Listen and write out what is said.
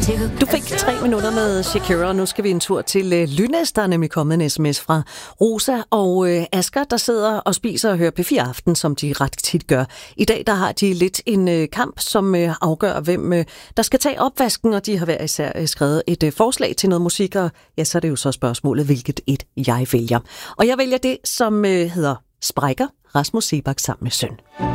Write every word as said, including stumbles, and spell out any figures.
Du fik tre minutter med Shakira, og nu skal vi en tur til øh, Lynæs. Der er nemlig kommet en sms fra Rosa og øh, Asger, der sidder og spiser og hører P fire Aften, som de ret tit gør. I dag der har de lidt en øh, kamp, som øh, afgør, hvem øh, der skal tage opvasken, og de har hver især øh, skrevet et øh, forslag til noget musik, og ja, så er det jo så spørgsmålet, hvilket et jeg vælger. Og jeg vælger det, som øh, hedder Sprækker, Rasmus Seebach sammen med Søn.